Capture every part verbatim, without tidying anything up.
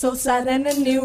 so silent and new.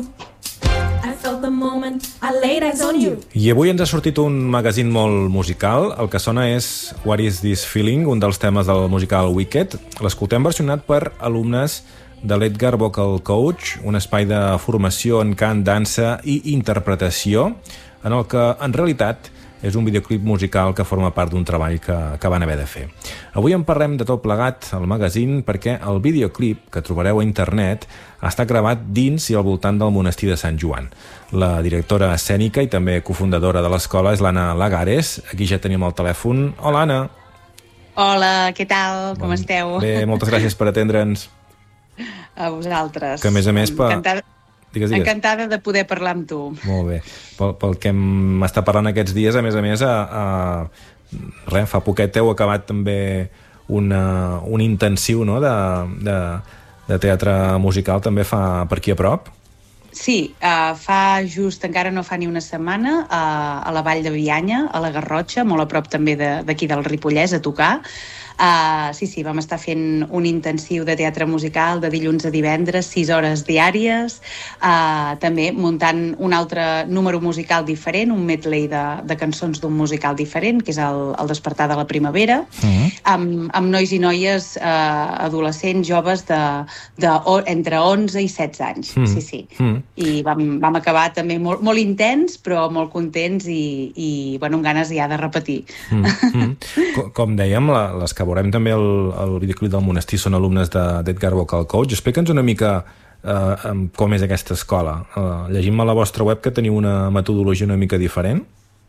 I felt the moment I laid eyes on you. I avui ens ha sortit un magazín molt musical. El que sona és What is this feeling, un dels temes del musical Wicked. L'escoltem versionat per alumnes de l'Edgar Vocal Coach, un espai de formació en cant, dansa i interpretació, en el que en realitat és un videoclip musical que forma part d'un treball que, que van haver de fer. Avui en parlem de tot plegat al magazín perquè el videoclip que trobareu a internet està gravat dins i al voltant del monestir de Sant Joan. La directora escènica i també cofundadora de l'escola és l'Anna Lagares. Aquí ja tenim el telèfon. Hola, Anna. Hola, què tal? Com bon, esteu? Bé, moltes gràcies per atendre'ns. A vosaltres. Que a més a més... Per... Encantada... Digues, digues. Encantada de poder parlar amb tu. Molt bé. Pel, pel que m'està parlant aquests dies, a més a més, a, a... Res, fa poquet heu acabat també una, un intensiu, no?, de, de, de teatre musical, també fa per aquí a prop. Sí, uh, fa just, encara no fa ni una setmana, uh, a la Vall de Bianya, a la Garrotxa, molt a prop també d'aquí de, del Ripollès, a tocar. Uh, sí, sí, vam estar fent un intensiu de teatre musical de dilluns a divendres, sis hores diàries, uh, també muntant un altre número musical diferent, un medley de, de cançons d'un musical diferent, que és el, el Despertar de la Primavera, uh-huh. amb, amb nois i noies uh, adolescents, joves de, de o, entre onze i setze anys, uh-huh. sí, sí. Uh-huh. I vam, vam acabar també molt, molt intens, però molt contents i, i bueno, amb ganes ja de repetir. Uh-huh. Com, com dèiem, la, les que veurem també el, el videoclip del monestir són alumnes d'Edgar Vocal Coach. Explica'ns una mica eh, com és aquesta escola. Eh, llegim a la vostra web que teniu una metodologia una mica diferent.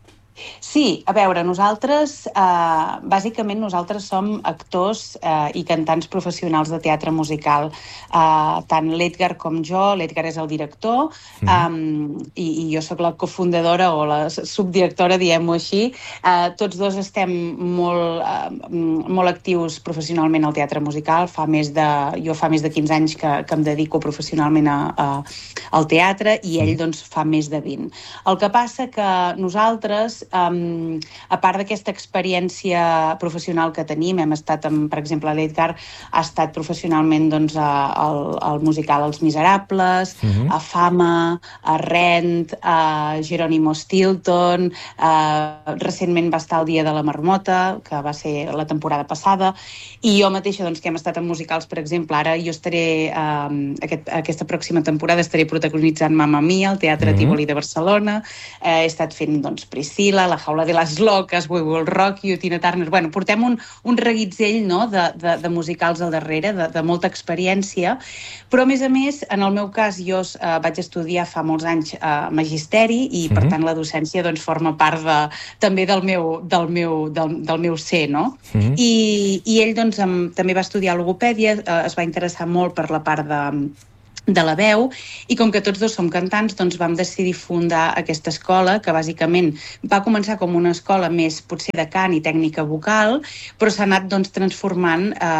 Sí, a veure, nosaltres, eh, bàsicament nosaltres som actors eh, i cantants professionals de teatre musical. Eh, tant l'Edgar com jo, l'Edgar és el director, mm. um, i, i jo sóc la cofundadora o la subdirectora, diguem-ho així. Eh, tots dos estem molt, eh, molt actius professionalment al teatre musical. Fa més de, jo fa més de quinze anys que, que em dedico professionalment a, a, al teatre i ell doncs, fa més de vint. El que passa que nosaltres, Um, a part d'aquesta experiència professional que tenim, hem estat, amb, per exemple, l'Edgar ha estat professionalment doncs, a, al, al musical Els Miserables, uh-huh. a Fama, a Rent, a Jerónimo Stilton, uh, recentment va estar al Dia de la Marmota, que va ser la temporada passada, i jo mateixa, doncs, que hem estat en musicals, per exemple, ara jo estaré, um, aquest, aquesta pròxima temporada estaré protagonitzant Mamma Mia, al Teatre uh-huh. Tívoli de Barcelona, uh, he estat fent, doncs, Priscilla, La Jaula de les Loques, We Will Rock You, Tina Turner... Bueno, portem un, un reguitzell, no?, de, de, de musicals al darrere, de, de molta experiència, però a més a més, en el meu cas, jo eh, vaig estudiar fa molts anys eh, magisteri i, mm-hmm. per tant, la docència doncs, forma part de, també del meu, del meu, del, del meu ser, no? Mm-hmm. I, i ell doncs, amb, també va estudiar logopèdia, eh, es va interessar molt per la part de... de la veu, i com que tots dos som cantants, doncs vam decidir fundar aquesta escola, que bàsicament va començar com una escola més potser de cant i tècnica vocal, però s'ha anat doncs, transformant eh,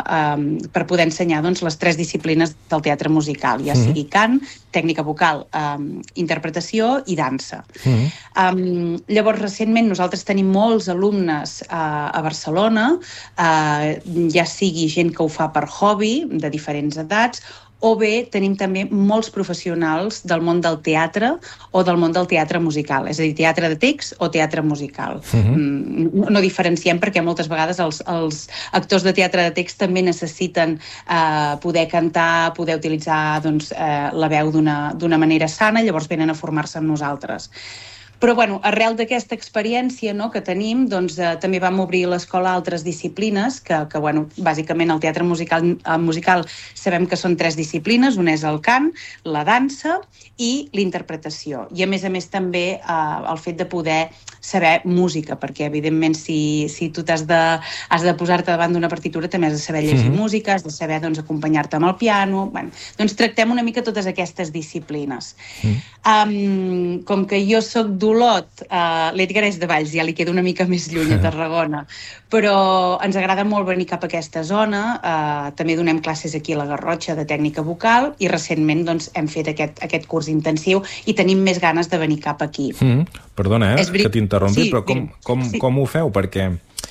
eh, per poder ensenyar doncs, les tres disciplines del teatre musical, ja mm-hmm. sigui cant, tècnica vocal, eh, interpretació i dansa. Mm-hmm. Um, llavors, recentment, nosaltres tenim molts alumnes eh, a Barcelona, eh, ja sigui gent que ho fa per hobby, de diferents edats, o bé tenim també molts professionals del món del teatre o del món del teatre musical, és a dir, teatre de text o teatre musical. Uh-huh. No, no diferenciem perquè moltes vegades els, els actors de teatre de text també necessiten eh, poder cantar, poder utilitzar doncs, eh, la veu d'una, d'una manera sana, llavors venen a formar-se amb nosaltres. Però, bueno, arrel d'aquesta experiència no, que tenim, doncs, eh, també vam obrir l'escola a altres disciplines, que, que bueno, bàsicament el teatre musical, eh, musical sabem que són tres disciplines, una és el cant, la dansa i l'interpretació. I, a més a més, també eh, el fet de poder saber música, perquè, evidentment, si, si tu t'has de, has de posar-te davant d'una partitura, també has de saber llegir mm-hmm. música, has de saber doncs, acompanyar-te amb el piano... Bueno, doncs tractem una mica totes aquestes disciplines. Mm. Um, com que jo soc d'Olot, uh, l'Edgar és de Valls, ja li queda una mica més lluny a Tarragona, però ens agrada molt venir cap a aquesta zona, uh, també donem classes aquí a la Garrotxa de tècnica vocal i recentment doncs, hem fet aquest, aquest curs intensiu i tenim més ganes de venir cap aquí. Mm, perdona, eh, bri... que t'interrompi, sí, però com, com, sí. com ho feu? Perquè,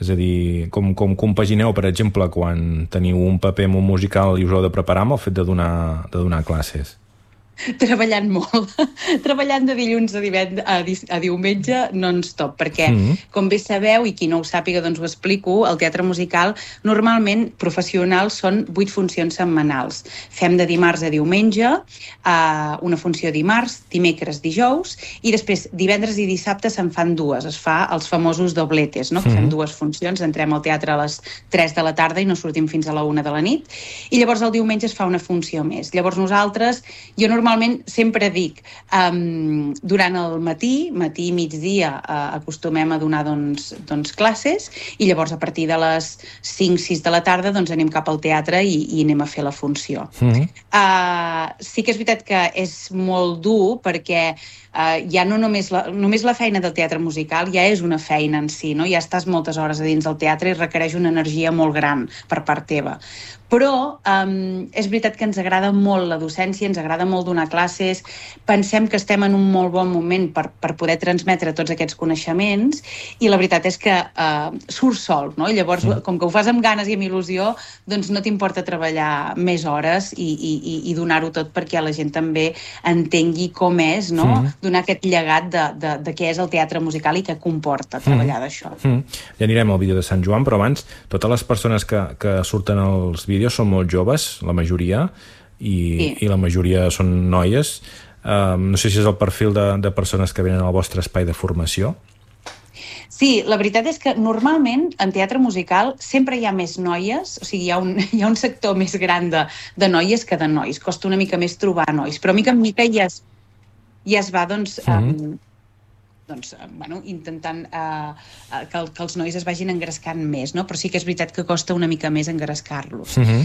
És a dir, com, com compagineu, per exemple, quan teniu un paper en un musical i us heu de preparar amb el fet de donar, de donar classes? Treballant molt, treballant de dilluns a, divend... a, di... a diumenge non-stop, perquè, mm-hmm. com bé sabeu, i qui no ho sàpiga, doncs ho explico, el teatre musical normalment professional són vuit funcions setmanals. Fem de dimarts a diumenge, uh, una funció dimarts, dimecres, dijous, i després divendres i dissabte se'n fan dues, es fa els famosos dobletes, no? Que mm-hmm. fem dues funcions, entrem al teatre a les tres de la tarda i no sortim fins a la una de la nit, i llavors el diumenge es fa una funció més. Llavors nosaltres, jo normalment Normalment sempre dic, um, durant el matí, matí i migdia, uh, acostumem a donar doncs, doncs, classes i llavors a partir de les cinc sis de la tarda doncs, anem cap al teatre i, i anem a fer la funció. Mm-hmm. uh, sí que és veritat que és molt dur perquè Uh, ja no només la, només la feina del teatre musical ja és una feina en si, no? Ja estàs moltes hores a dins del teatre i requereix una energia molt gran per part teva. Però um, és veritat que ens agrada molt la docència, ens agrada molt donar classes, pensem que estem en un molt bon moment per, per poder transmetre tots aquests coneixements i la veritat és que uh, surt sol, no? I llavors, mm. com que ho fas amb ganes i amb il·lusió, doncs no t'importa treballar més hores i, i, i donar-ho tot perquè la gent també entengui com és, no? Mm. Donar aquest llegat de, de, de què és el teatre musical i què comporta treballar mm. d'això. Mm. Ja anirem al vídeo de Sant Joan, però abans, totes les persones que, que surten als vídeos són molt joves, la majoria, i, sí. i la majoria són noies. Um, no sé si és el perfil de, de persones que venen al vostre espai de formació. Sí, la veritat és que normalment en teatre musical sempre hi ha més noies, o sigui, hi ha un, hi ha un sector més gran de, de noies que de nois. Costa una mica més trobar nois, però mica en mica ja es, ja es va, doncs, mm-hmm. um, doncs, bueno, intentant uh, que, el, que els nois es vagin engrescant més, no? Però sí que és veritat que costa una mica més engrescar-los. Mm-hmm.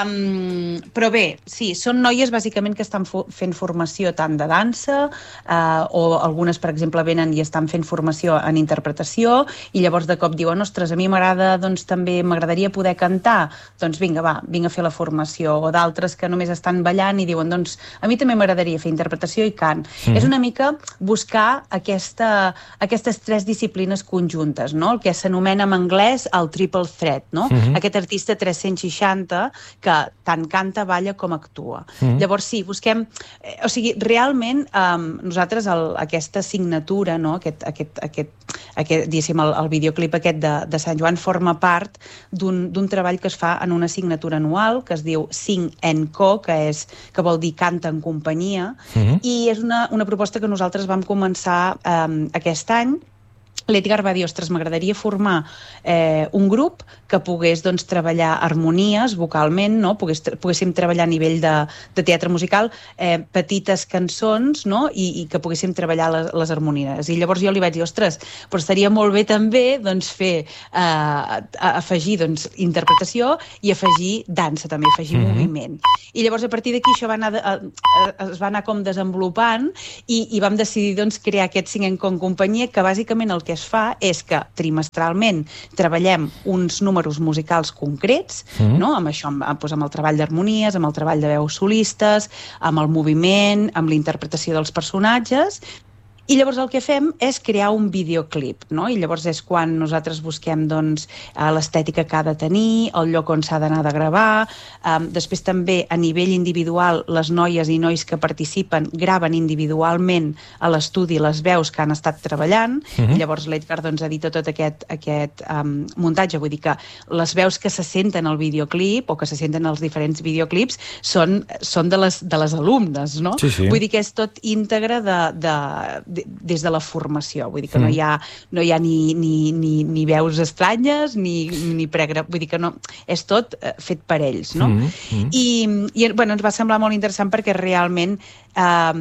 um, però bé, sí, són noies bàsicament que estan fo- fent formació tant de dansa uh, o algunes, per exemple, venen i estan fent formació en interpretació i llavors de cop diuen, ostres, a mi m'agrada, doncs també m'agradaria poder cantar, doncs vinga, va, vinc a fer la formació, o d'altres que només estan ballant i diuen, doncs a mi també m'agradaria fer interpretació i cant. Mm-hmm. És una mica buscar aquesta aquestes tres disciplines conjuntes, no? El que s'anomena en anglès el triple threat, no? Uh-huh. Aquest artista tres-cents seixanta que tant canta, balla com actua. Uh-huh. Llavors sí, busquem... Eh, o sigui, realment um, nosaltres el, aquesta assignatura, no? aquest, aquest, aquest, aquest, diguéssim, el, el videoclip aquest de, de Sant Joan forma part d'un, d'un treball que es fa en una assignatura anual que es diu Sing and Co, que, és, que vol dir canta en companyia, uh-huh. i és una, una proposta que nosaltres vam començar um, aquest any. L'Edgar va dir, ostres, m'agradaria formar eh, un grup que pogués doncs, treballar harmonies vocalment, no? Pogués, poguéssim treballar a nivell de, de teatre musical eh, petites cançons, no? I, i que poguéssim treballar les, les harmonies. I llavors jo li vaig dir, ostres, però estaria molt bé també doncs, fer, eh, afegir doncs, interpretació i afegir dansa també, afegir mm-hmm. moviment. I llavors a partir d'aquí això va anar, a, a, es va anar com desenvolupant i, i vam decidir doncs, crear aquest Sing and Co en companyia, que bàsicament el que es fa és que trimestralment treballem uns números musicals concrets, mm. no? Amb això, amb, doncs amb el treball d'harmonies, amb el treball de veus solistes, amb el moviment, amb la interpretació dels personatges. I llavors el que fem és crear un videoclip, no? I llavors és quan nosaltres busquem doncs, l'estètica que ha de tenir, el lloc on s'ha d'anar de gravar, um, després també a nivell individual les noies i nois que participen graven individualment a l'estudi les veus que han estat treballant, uh-huh. i llavors l'Edgar doncs, edita tot aquest, aquest um, muntatge, vull dir que les veus que se senten al videoclip o que se senten als diferents videoclips són, són de, les, de les alumnes, no? Sí, sí. Vull dir que és tot íntegre de, de des de la formació, vull dir que mm. no hi ha, no hi ha ni, ni, ni, ni veus estranyes, ni, ni pregra... vull dir que no, és tot eh, fet per ells, no? Mm. Mm. I, i bueno, ens va semblar molt interessant perquè realment, eh,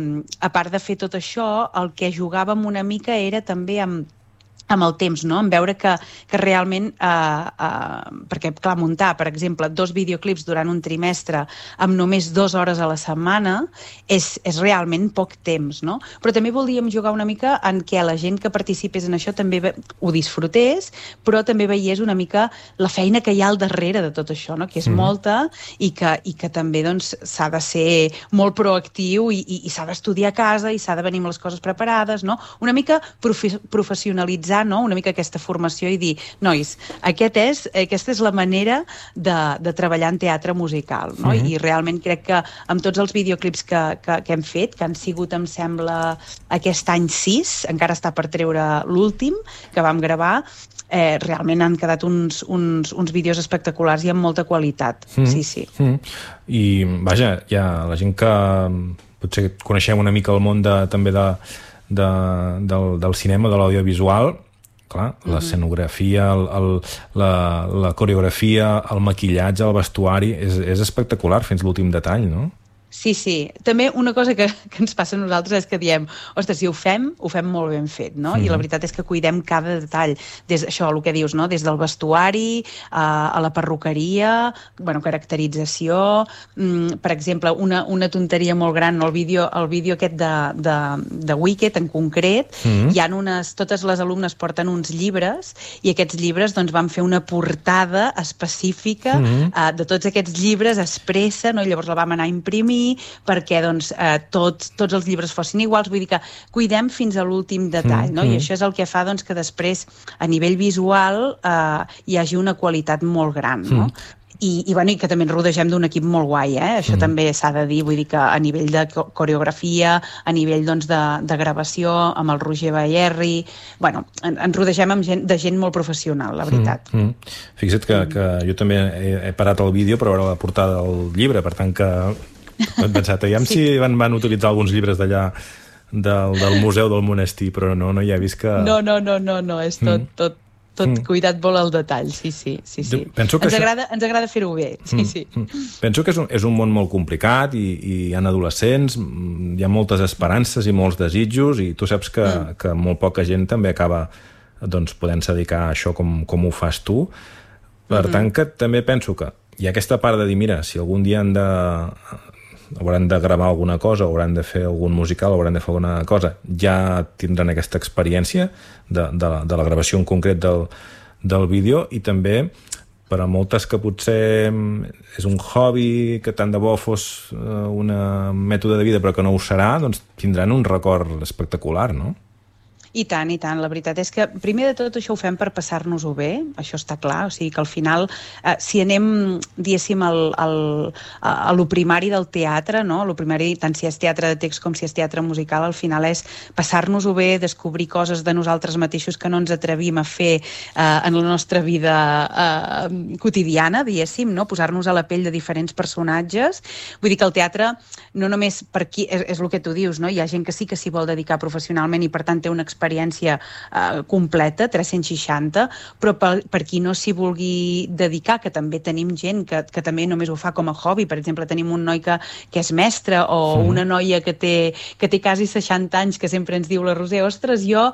a part de fer tot això, el que jugàvem una mica era també amb amb el temps, no? En veure que, que realment, eh, eh, perquè, clar, muntar, per exemple, dos videoclips durant un trimestre amb només dues hores a la setmana és, és realment poc temps, no? Però també volíem jugar una mica en què la gent que participés en això també ho disfrutés, però també veiés una mica la feina que hi ha al darrere de tot això, no? Que és mm. molta i que, i que també doncs, s'ha de ser molt proactiu i, i, i s'ha d'estudiar a casa i s'ha de venir amb les coses preparades, no? Una mica profe- professionalitzar normalitzar, no?, una mica aquesta formació i dir, nois, aquest és, aquesta és la manera de, de treballar en teatre musical, no? Mm-hmm. I realment crec que amb tots els videoclips que, que, que hem fet, que han sigut, em sembla, aquest any sis, encara està per treure l'últim que vam gravar, eh, realment han quedat uns, uns, uns vídeos espectaculars i amb molta qualitat. Mm-hmm. Sí, sí. Mm-hmm. I, vaja, hi ha la gent que potser coneixem una mica el món de, també de, de, del, del cinema, de l'audiovisual, clar, mm-hmm. l'escenografia, el, el, la, la coreografia, el maquillatge, el vestuari, és, és espectacular fins l'últim detall, no? Sí, sí. També una cosa que, que ens passa a nosaltres és que diem, ostres, si ho fem, ho fem molt ben fet, no? Mm. I la veritat és que cuidem cada detall, des això, el que dius, no? Des del vestuari, a, a la perruqueria, bueno, caracterització, mm, per exemple, una, una tonteria molt gran, no? el, vídeo, el vídeo aquest de, de, de Wicked en concret, mm. hi ha unes, totes les alumnes porten uns llibres i aquests llibres doncs van fer una portada específica mm. uh, de tots aquests llibres expressa, no? Llavors la vam anar a imprimir perquè doncs, eh, tots, tots els llibres fossin iguals, vull dir que cuidem fins a l'últim detall, no? Mm-hmm. I això és el que fa doncs, que després a nivell visual eh, hi hagi una qualitat molt gran, no? Mm. I, i, bueno, i que també ens rodegem d'un equip molt guai, eh? Això mm. també s'ha de dir, vull dir que a nivell de coreografia, a nivell doncs, de, de gravació, amb el Roger Bayerri, bueno, en, ens rodegem amb gent, de gent molt professional, la veritat. Mm. Mm. Fixa't que, que jo també he, he parat el vídeo per veure la portada del llibre, per tant que he pensat, aviam sí. si van, van utilitzar alguns llibres d'allà del, del museu del monestir, però no, no hi ha vist que... No, no, no, no, no és tot, mm. tot, tot mm. cuidat molt al detall, sí, sí, sí, sí. Penso que ens, això... agrada, ens agrada fer-ho bé, sí, mm. sí. Mm. Penso que és un, és un món molt complicat i, i hi ha adolescents, hi ha moltes esperances i molts desitjos i tu saps que, mm. que molt poca gent també acaba doncs, podent-se dedicar a això com, com ho fas tu. Per mm-hmm. tant, que també penso que hi ha aquesta part de dir, mira, si algun dia han de... hauran de gravar alguna cosa, hauran de fer algun musical, hauran de fer alguna cosa, ja tindran aquesta experiència de, de, la, de la gravació en concret del, del vídeo i també per a moltes que potser és un hobby, que tant de bo fos un mètode de vida però que no ho serà, doncs tindran un record espectacular, no? I tant, i tant. La veritat és que primer de tot això ho fem per passar-nos-ho bé, això està clar, o sigui que al final eh, si anem, diguéssim, al, al, a, a lo primari del teatre, no? A lo primari, tant si és teatre de text com si és teatre musical, al final és passar-nos-ho bé, descobrir coses de nosaltres mateixos que no ens atrevim a fer eh, en la nostra vida eh, quotidiana, diguéssim, no? Posar-nos a la pell de diferents personatges. Vull dir que el teatre no només per qui, és, és el que tu dius, no? Hi ha gent que sí que s'hi vol dedicar professionalment i per tant té una experiència experiència eh, completa, tres-cents seixanta, però per, per qui no s'hi vulgui dedicar, que també tenim gent que, que també només ho fa com a hobby. Per exemple, tenim un noi que, que és mestre o sí. una noia que té, que té quasi seixanta anys que sempre ens diu la Roser, ostres, jo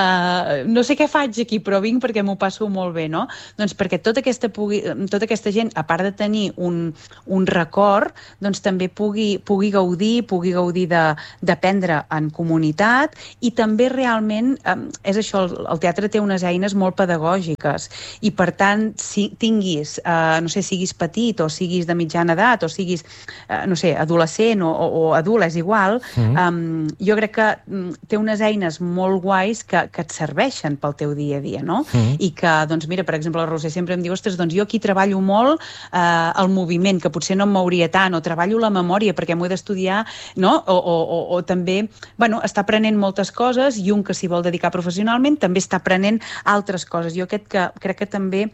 eh, no sé què faig aquí, però vinc perquè m'ho passo molt bé, no? Doncs perquè tota aquesta, pugui, tota aquesta gent, a part de tenir un, un record, doncs també pugui, pugui gaudir, pugui gaudir d'aprendre en comunitat i també realment és això, el teatre té unes eines molt pedagògiques i per tant si tinguis, eh, no sé, siguis petit o siguis de mitjana edat o siguis, eh, no sé, adolescent o, o adult, és igual, mm. um, jo crec que um, té unes eines molt guais que, que et serveixen pel teu dia a dia, no? Mm. I que, doncs mira, per exemple, la Roser sempre em diu, ostres, doncs jo aquí treballo molt eh, el moviment, que potser no em mouria tant, o treballo la memòria perquè m'ho he d'estudiar, no? O, o, o, o també, bueno, està aprenent moltes coses i un que s'hi vol dedicar professionalment també està aprenent altres coses. Jo aquest que, crec que també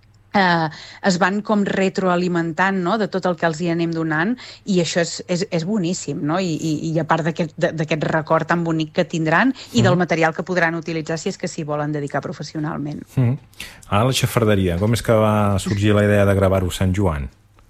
eh, es van com retroalimentant, no?, de tot el que els hi anem donant i això és, és, és boníssim, no? I, i, i a part d'aquest record tan bonic que tindran i mm. del material que podran utilitzar si és que s'hi volen dedicar professionalment. Mm. Ara la xafarderia, com és que va sorgir la idea de gravar-ho a Sant Joan?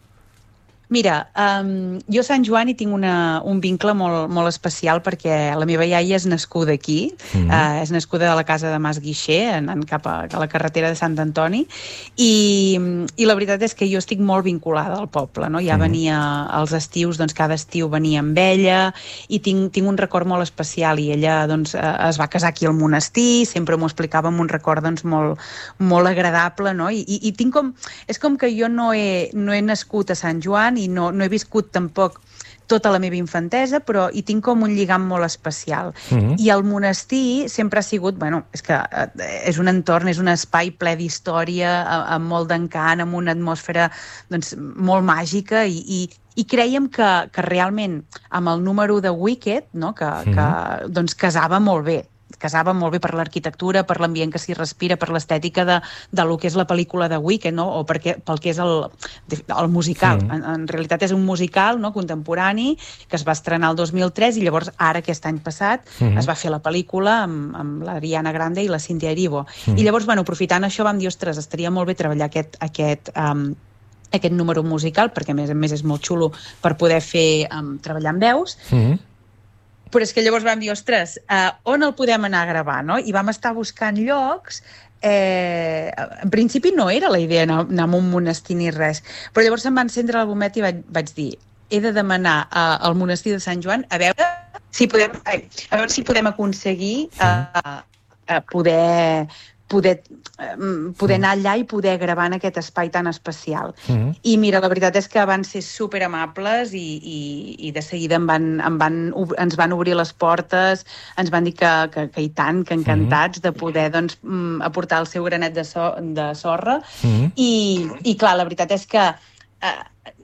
Mira, um, jo a Sant Joan hi tinc una, un vincle molt, molt especial perquè la meva iaia és nascuda aquí, mm-hmm. uh, és nascuda a la casa de Mas Guixer, anant cap a, a la carretera de Sant Antoni, i, i la veritat és que jo estic molt vinculada al poble, no? Ja mm-hmm. venia als estius, doncs cada estiu venia amb ella, i tinc, tinc un record molt especial, i ella doncs, es va casar aquí al monestir, sempre m'ho explicava amb un record doncs, molt, molt agradable, no? I, i, i tinc com, és com que jo no he, no he nascut a Sant Joan i no, no he viscut tampoc tota la meva infantesa, però hi tinc com un lligam molt especial. Mm-hmm. I el monestir sempre ha sigut, bueno, és que és un entorn, és un espai ple d'història, amb molt d'encant, amb una atmosfera doncs, molt màgica i, i I crèiem que, que realment amb el número de Wicked, no? que, mm-hmm. que doncs, casava molt bé. Casava molt bé per l'arquitectura, per l'ambient que s'hi respira, per l'estètica de, de lo que és la pel·lícula de Wicked, no? O perquè, pel que és el, el musical. Mm. En, en realitat és un musical, no? Contemporani que es va estrenar el dos mil tres i llavors ara, aquest any passat, mm. es va fer la pel·lícula amb, amb l'Ariana Grande i la Cynthia Erivo. Mm. I llavors, bueno, aprofitant això vam dir, ostres, estaria molt bé treballar aquest... aquest um, aquest número musical, perquè a més a més és molt xulo per poder fer, um, treballar amb veus, mm-hmm. però és que llavors vam dir, ostres, uh, on el podem anar a gravar, no? I vam estar buscant llocs, eh, en principi no era la idea anar, anar a un monestir ni res, però llavors se'm va encendre la bometa i vaig, vaig dir, he de demanar uh, al monestir de Sant Joan a veure si podem, ai, a veure si podem aconseguir uh, uh, poder... Poder, poder anar allà i poder gravar en aquest espai tan especial. Mm-hmm. I mira, la veritat és que van ser superamables i, i, i de seguida em van, em van, ens van obrir les portes, ens van dir que, que, que i tant, que encantats mm-hmm. de poder doncs, aportar el seu granet de, so, de sorra. Mm-hmm. I, I clar, la veritat és que eh,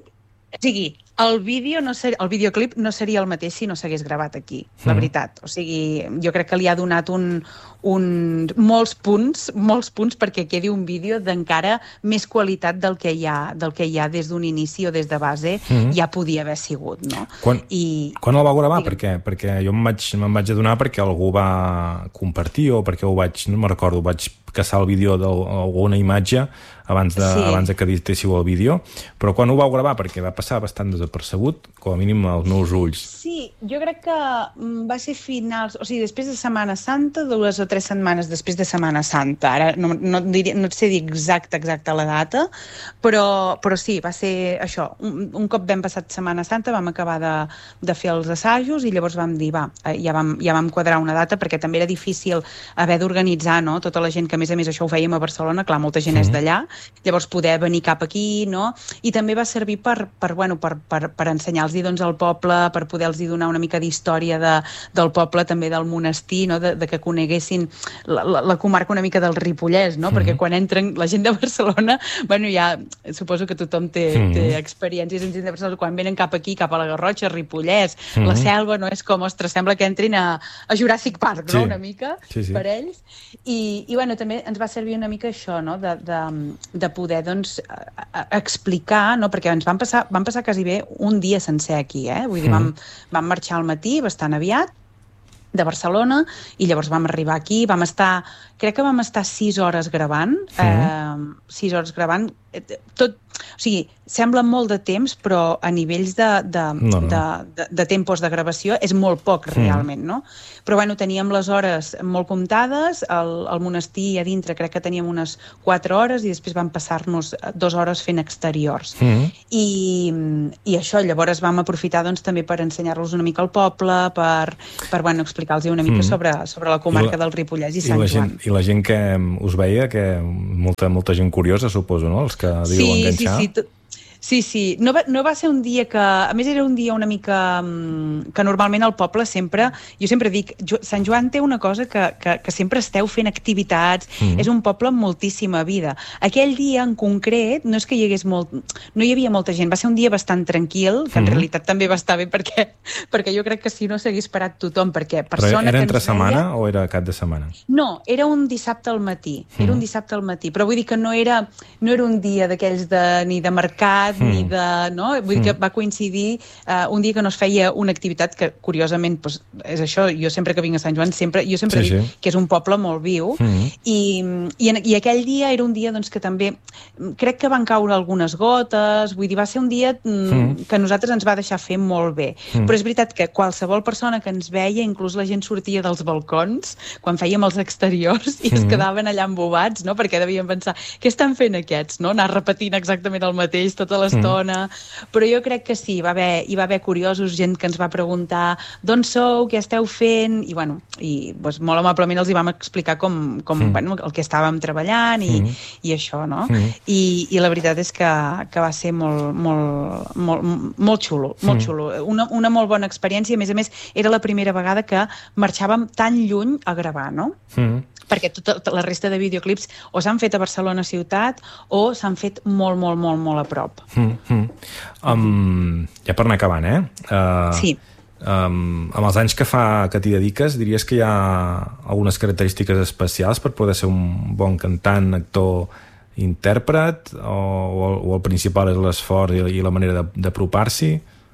o sigui, el vídeo no ser, el videoclip no seria el mateix si no s'hagués gravat aquí, la veritat. O sigui, jo crec que li ha donat un, un, molts punts, molts punts perquè quedi un vídeo d'encara més qualitat del que hi ha, del que hi ha des d'un inici o des de base, mm-hmm. ja podia haver sigut, no? Quan, I, quan el vau gravar? Per què? Perquè jo me'n vaig, me'n vaig adonar perquè algú va compartir o perquè ho vaig, no me'n recordo, vaig caçar el vídeo d'alguna imatge abans de, sí. abans de que editéssiu el vídeo, però quan ho vau gravar? Perquè va passar bastant desapercebut, com a mínim als meus ulls. Sí, jo crec que va ser finals, o sigui, després de Setmana Santa, dues o tres setmanes després de Setmana Santa. Ara no, no, diria, no et sé dir exacta, exacta la data, però, però sí, va ser això. Un, un cop vam passat Setmana Santa, vam acabar de, de fer els assajos i llavors vam dir, va, ja vam, ja vam quadrar una data, perquè també era difícil haver d'organitzar, no?, tota la gent que a més a més això ho fèiem a Barcelona, clar, molta gent mm. és d'allà, llavors poder venir cap aquí, no? I també va servir per, per, bueno, per, per, per ensenyar-los doncs, al poble, per poder-los donar una mica d'història de, del poble, també del monestir, no? de, de que coneguessin la, la, la comarca una mica del Ripollès, no? Mm-hmm. Perquè quan entren la gent de Barcelona, bueno, ja suposo que tothom té, mm-hmm. té experiències amb gent de Barcelona, quan venen cap aquí, cap a la Garrotxa, Ripollès, mm-hmm. la Selva, no? És com, ostres, sembla que entrin a, a Jurassic Park, no? Sí. Una mica, sí, sí. per ells. I, i bueno, també ens va servir una mica això, no? de, de, de poder doncs, a, a explicar, no? Perquè ens van passar, van passar quasi bé un dia sencer aquí, eh? Vull dir, vam, vam marxar al matí bastant aviat de Barcelona i llavors vam arribar aquí, vam estar, crec que vam estar sis hores gravant, sí. eh, sis hores gravant, tot, o sigui, sembla molt de temps, però a nivells de, de, no, no. de, de, de tempos de gravació és molt poc realment, no? Però bueno, teníem les hores molt comptades, el, el monestir a dintre crec que teníem unes quatre hores i després vam passar-nos dues hores fent exteriors. Mm. I, i això, llavors vam aprofitar doncs, també per ensenyar-los una mica al poble, per, per bueno, explicar-los una mica mm. sobre, sobre la comarca la, del Ripollès i, i Sant Joan. Gent, I la gent que us veia, que molta, molta gent curiosa, suposo, no? Els que diu sí, enganxar. Sí, sí, Sí, sí. No va, no va ser un dia que... A més, era un dia una mica... que normalment al poble sempre... Jo sempre dic, jo, Sant Joan té una cosa que, que, que sempre esteu fent activitats, mm. és un poble amb moltíssima vida. Aquell dia, en concret, no és que hi hagués molt... No hi havia molta gent, va ser un dia bastant tranquil, que en mm. realitat també va estar bé, perquè, perquè jo crec que si no s'hagués parat tothom, perquè persona... Però era entre que setmana veia... o era cap de setmana? No, era un dissabte al matí. Mm. Era un dissabte al matí, però vull dir que no era, no era un dia d'aquells de, ni de mercat, Mm. ni de... No? Vull dir que va coincidir uh, un dia que no es feia una activitat que, curiosament, pues, és això, jo sempre que vinc a Sant Joan, sempre, jo sempre sí, dic sí. que és un poble molt viu, mm. i, i, en, i aquell dia era un dia doncs, que també, crec que van caure algunes gotes, vull dir, va ser un dia mm. que a nosaltres ens va deixar fer molt bé. Mm. Però és veritat que qualsevol persona que ens veia, inclús la gent sortia dels balcons, quan fèiem els exteriors, i mm. es quedaven allà embobats, no? Perquè devien pensar, què estan fent aquests? No? Anar repetint exactament el mateix tota l'estona, mm. però jo crec que sí, va haver, hi va haver curiosos, gent que ens va preguntar d'on sou, què esteu fent, i bueno, i doncs, molt amablement els hi vam explicar com, com mm. bueno, el que estàvem treballant i, mm. i això, no? Mm. I, I la veritat és que, que va ser molt, molt, molt, molt xulo, molt mm. xulo. Una, una molt bona experiència, a més a més, era la primera vegada que marxàvem tan lluny a gravar, no? Mm. Perquè tota, tota la resta de videoclips o s'han fet a Barcelona ciutat o s'han fet molt, molt, molt, molt a prop. Mm, mm. Um, ja per anar acabant, eh? Uh, sí. Um, amb els anys que fa que t'hi dediques, diries que hi ha algunes característiques especials per poder ser un bon cantant, actor, intèrpret, o, o, o el principal és l'esforç i, i la manera d'apropar-s'hi?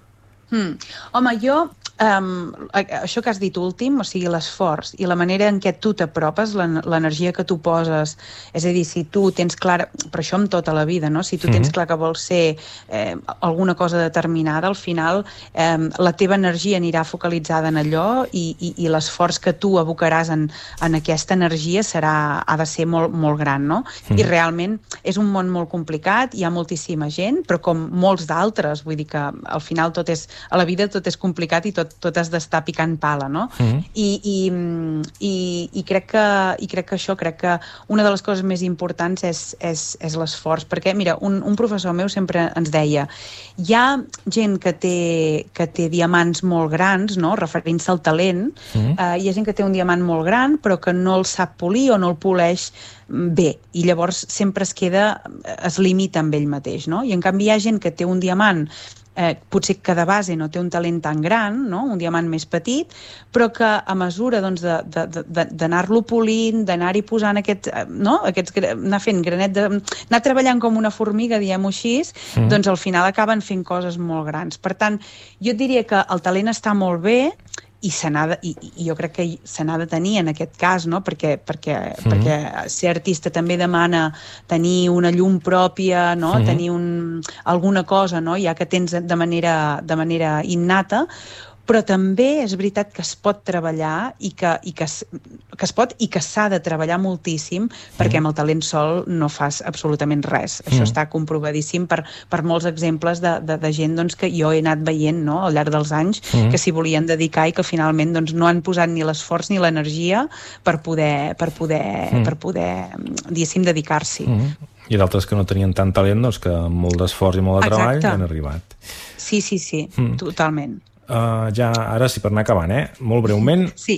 Hmm. Home, jo, um, això que has dit últim, o sigui, l'esforç i la manera en què tu t'apropes, l'energia que tu poses, és a dir, si tu tens clar, però això amb tota la vida, no? Si tu tens clar que vols ser eh, alguna cosa determinada, al final eh, la teva energia anirà focalitzada en allò i, i, i l'esforç que tu abocaràs en, en aquesta energia serà, ha de ser molt, molt gran, no? Mm. I realment és un món molt complicat, hi ha moltíssima gent, però com molts d'altres, vull dir que al final tot és a la vida tot és complicat i tot, tot has d'estar picant pala, no? Mm-hmm. I, i, i, i, crec que, i crec que això, crec que una de les coses més importants és, és, és l'esforç, perquè, mira, un, un professor meu sempre ens deia, hi ha gent que té, que té diamants molt grans, no?, referint-se al talent, mm-hmm. eh, hi ha gent que té un diamant molt gran però que no el sap polir o no el poleix bé, i llavors sempre es queda, es limita amb ell mateix, no? I en canvi hi ha gent que té un diamant Eh, potser que de base no té un talent tan gran, no? Un diamant més petit, però que a mesura doncs, d'anar-lo polint, d'anar-hi posant aquest, no? Aquests, anar fent granet, de, anar treballant com una formiga, diguem-ho així, mm. doncs al final acaben fent coses molt grans. Per tant, jo diria que el talent està molt bé, i, de, i, i jo crec que se n'ha de tenir en aquest cas, no? perquè, perquè, mm. perquè ser artista també demana tenir una llum pròpia, no? Mm. tenir un, alguna cosa, no? Ja que tens de manera, de manera innata, però també és veritat que es pot treballar i que, i que, que es pot i que s'ha de treballar moltíssim mm. perquè amb el talent sol no fas absolutament res. Mm. Això està comprovadíssim per, per molts exemples de, de, de gent doncs, que jo he anat veient, no?, al llarg dels anys mm. que s'hi volien dedicar i que finalment doncs, no han posat ni l'esforç ni l'energia per poder, per poder, mm. per poder diguéssim, dedicar-s'hi. Mm. I d'altres que no tenien tant talent, doncs, que amb molt d'esforç i molt de treball han arribat. Sí, sí, sí, mm. totalment. Uh, ja, ara sí, per anar acabant, eh? Molt breument, sí.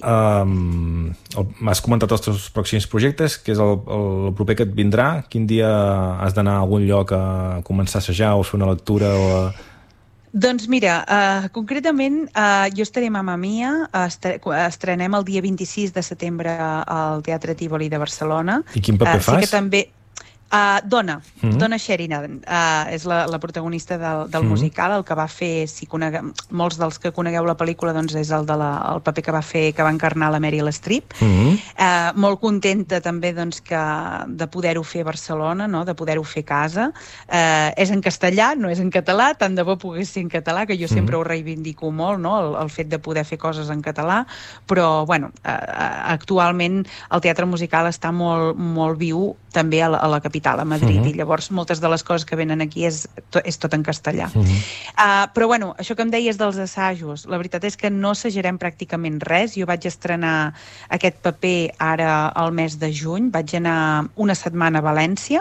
um, m'has comentat els teus pròxims projectes, que és el, el proper que et vindrà. Quin dia has d'anar a algun lloc a començar a assajar o a fer una lectura o a... Doncs mira, uh, concretament uh, jo estaré a Mamma Mia, uh, estrenem el dia vint-i-sis de setembre al Teatre Tívoli de Barcelona. I quin paper uh, fas? Sí que també... Uh, Donna, mm-hmm. Donna Sheridan, uh, és la, la protagonista del, del mm-hmm. musical, el que va fer, si conegueu, molts dels que conegueu la pel·lícula, doncs és el, de la, el paper que va fer, que va encarnar la Meryl Streep. Mm-hmm. uh, molt contenta també doncs, que, de poder-ho fer a Barcelona, no? De poder-ho fer a casa. Uh, és en castellà, no és en català, tant de bo pogués ser en català, que jo sempre mm-hmm. ho reivindico molt, no? el, el fet de poder fer coses en català, però bueno, uh, actualment el teatre musical està molt, molt viu també a la, a la capital, a Madrid, uh-huh. i llavors moltes de les coses que venen aquí és, to, és tot en castellà. Uh-huh. Uh, però bueno, això que em deies dels assajos, la veritat és que no assajarem pràcticament res. Jo vaig estrenar aquest paper ara al mes de juny, vaig anar una setmana a València,